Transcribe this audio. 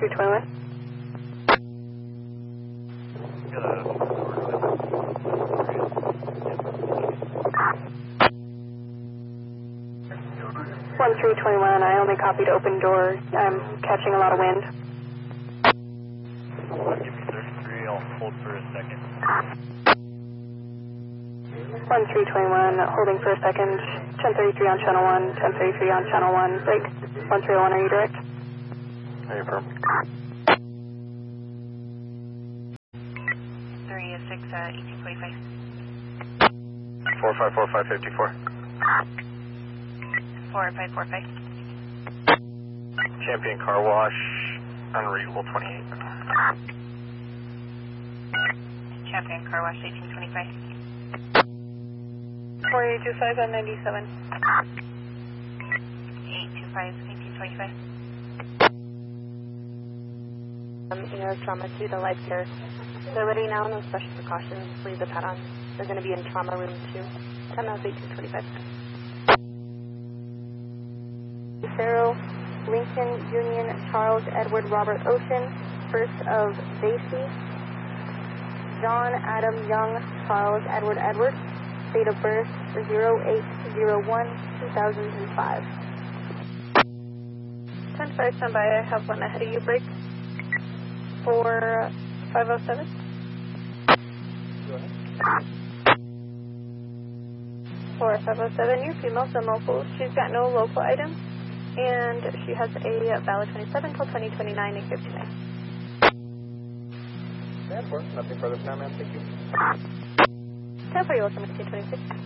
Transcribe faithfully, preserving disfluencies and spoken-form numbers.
three twenty-one. one three twenty-one, I only copied open door. I'm catching a lot of wind. Give me thirty-three, I'll hold for a second. one three twenty-one, holding for a second. ten thirty-three on channel one, ten thirty-three on channel one. Break. one three one, are you direct? Are you firm? three six, uh, eighteen forty-five. four five four five fifty-four. four five four five. Champion Car Wash, unreadable twenty-eight. Champion Car Wash, eighteen twenty-five. four eight two five on ninety-seven. eight two five, eighteen twenty-five. Um, you know, trauma to the life care. They're ready now, no special precautions. Leave the pad on. They're going to be in trauma room two. ten of eighteen twenty-five. Farrell, Lincoln, Union, Charles, Edward, Robert, Ocean, first of Basie, John, Adam, Young, Charles, Edward, Edward, date of birth zero eight zero one two thousand five. ten five, stand by. I have one ahead of you. Break. four five oh seven. Go ahead. four five oh seven, your female, some local. She's got no local items, and she has a valid twenty-seven till twenty twenty-nine and fifty-nine. Stand for. Nothing further from now, ma'am. Thank you. ten for you, welcome to two twenty-six.